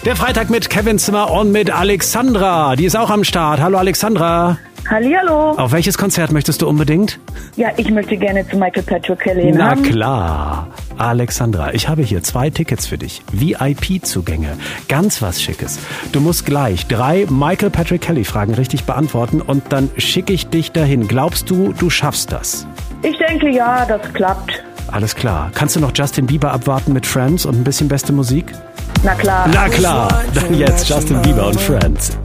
Der Freitag mit Kevin Zimmer und mit Alexandra. Die ist auch am Start. Hallo Alexandra. Hallihallo. Auf welches Konzert möchtest du unbedingt? Ja, ich möchte gerne zu Michael Patrick Kelly. Na klar. Alexandra, ich habe hier 2 Tickets für dich. VIP-Zugänge. Ganz was Schickes. Du musst gleich 3 Michael Patrick Kelly-Fragen richtig beantworten und dann schicke ich dich dahin. Glaubst du, du schaffst das? Ich denke, ja, das klappt. Alles klar. Kannst du noch Justin Bieber abwarten mit Friends und ein bisschen beste Musik? Na klar. Na klar. Dann jetzt Justin Bieber und Friends.